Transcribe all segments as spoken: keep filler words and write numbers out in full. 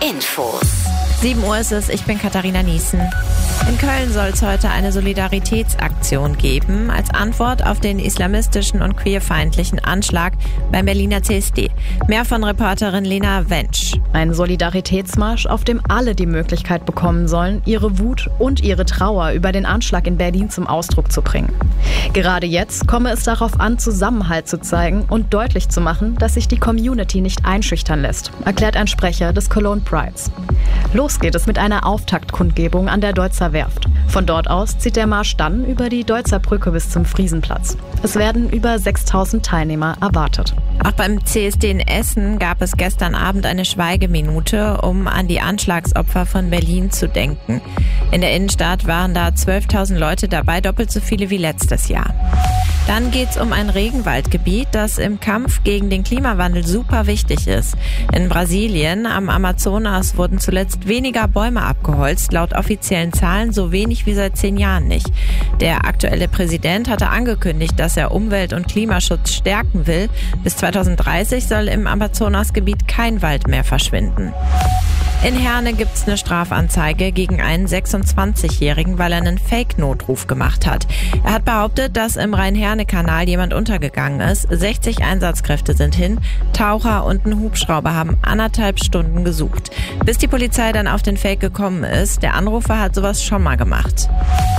Infos. sieben Uhr ist es, ich bin Katharina Niesen. In Köln soll es heute eine Solidaritätsaktion geben, als Antwort auf den islamistischen und queerfeindlichen Anschlag beim Berliner C S D. Mehr von Reporterin Lena Wentsch. Ein Solidaritätsmarsch, auf dem alle die Möglichkeit bekommen sollen, ihre Wut und ihre Trauer über den Anschlag in Berlin zum Ausdruck zu bringen. Gerade jetzt komme es darauf an, Zusammenhalt zu zeigen und deutlich zu machen, dass sich die Community nicht einschüchtern lässt, erklärt ein Sprecher des Cologne Prides. Los geht es mit einer Auftaktkundgebung an der Deutzer Werft. Von dort aus zieht der Marsch dann über die Deutzer Brücke bis zum Friesenplatz. Es werden über sechstausend Teilnehmer erwartet. Auch beim C S D in Essen gab es gestern Abend eine Schweigeminute, um an die Anschlagsopfer von Berlin zu denken. In der Innenstadt waren da zwölftausend Leute dabei, doppelt so viele wie letztes Jahr. Dann geht's um ein Regenwaldgebiet, das im Kampf gegen den Klimawandel super wichtig ist. In Brasilien am Amazonas wurden zuletzt weniger Bäume abgeholzt, laut offiziellen Zahlen so wenig wie seit zehn Jahren nicht. Der aktuelle Präsident hatte angekündigt, dass er Umwelt- und Klimaschutz stärken will. Bis zweitausenddreißig soll im Amazonasgebiet kein Wald mehr verschwinden. In Herne gibt's eine Strafanzeige gegen einen sechsundzwanzigjährigen, weil er einen Fake-Notruf gemacht hat. Er hat behauptet, dass im Rhein-Herne-Kanal jemand untergegangen ist. sechzig Einsatzkräfte sind hin, Taucher und ein Hubschrauber haben anderthalb Stunden gesucht, bis die Polizei dann auf den Fake gekommen ist. Der Anrufer hat sowas schon mal gemacht.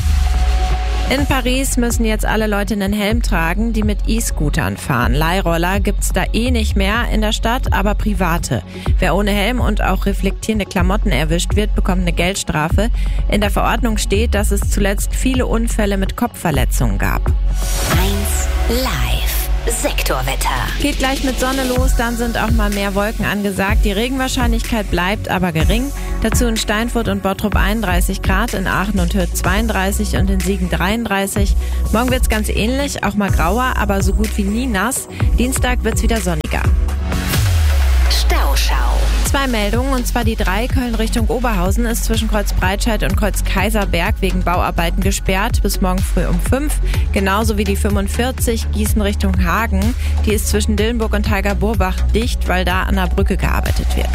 In Paris müssen jetzt alle Leute einen Helm tragen, die mit E-Scootern fahren. Leihroller gibt's da eh nicht mehr in der Stadt, aber private. Wer ohne Helm und auch reflektierende Klamotten erwischt wird, bekommt eine Geldstrafe. In der Verordnung steht, dass es zuletzt viele Unfälle mit Kopfverletzungen gab. eins Live. Sektorwetter. Geht gleich mit Sonne los, dann sind auch mal mehr Wolken angesagt. Die Regenwahrscheinlichkeit bleibt aber gering. Dazu in Steinfurt und Bottrop einunddreißig Grad, in Aachen und Hürth zweiunddreißig und in Siegen dreiunddreißig. Morgen wird's ganz ähnlich, auch mal grauer, aber so gut wie nie nass. Dienstag wird's wieder sonniger. Stauschau. Zwei Meldungen, und zwar die drei Köln Richtung Oberhausen ist zwischen Kreuz Breitscheid und Kreuz Kaiserberg wegen Bauarbeiten gesperrt bis morgen früh um fünf. Genauso wie die fünfundvierzig Gießen Richtung Hagen. Die ist zwischen Dillenburg und Taigaburbach dicht, weil da an der Brücke gearbeitet wird.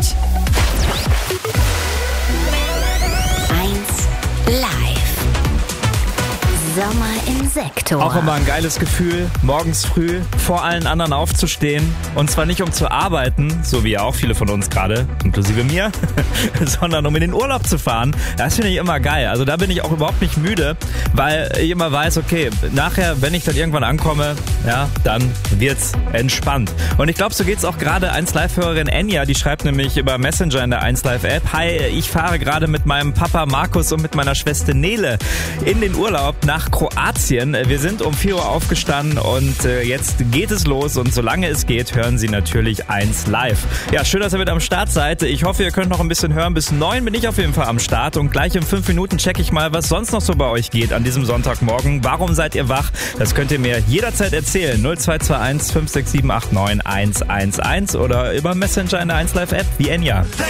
eins Live. Sommer im Sektor. Auch immer ein geiles Gefühl, morgens früh vor allen anderen aufzustehen. Und zwar nicht um zu arbeiten, so wie auch viele von uns gerade, inklusive mir, sondern um in den Urlaub zu fahren. Das finde ich immer geil. Also da bin ich auch überhaupt nicht müde, weil ich immer weiß, okay, nachher, wenn ich dann irgendwann ankomme, ja, dann wird's entspannt. Und ich glaube, so geht's auch gerade eins Live-Hörerin Enya, die schreibt nämlich über Messenger in der eins Live-App: Hi, ich fahre gerade mit meinem Papa Markus und mit meiner Schwester Nele in den Urlaub nach Kroatien. Wir sind um vier Uhr aufgestanden und äh, jetzt geht es los, und solange es geht, hören Sie natürlich eins Live. Ja, schön, dass ihr mit am Start seid. Ich hoffe, ihr könnt noch ein bisschen hören. Bis neun bin ich auf jeden Fall am Start, und gleich in fünf Minuten checke ich mal, was sonst noch so bei euch geht an diesem Sonntagmorgen. Warum seid ihr wach? Das könnt ihr mir jederzeit erzählen. null zwei zwei eins fünf sechs sieben acht neun eins eins eins oder über Messenger in der eins Live App wie Enya.